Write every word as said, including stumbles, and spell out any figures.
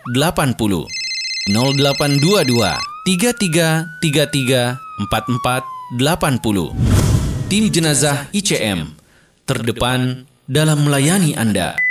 delapan nol nol delapan dua dua tiga tiga tiga tiga empat empat delapan nol. Tim Jenazah I C M terdepan dalam melayani Anda.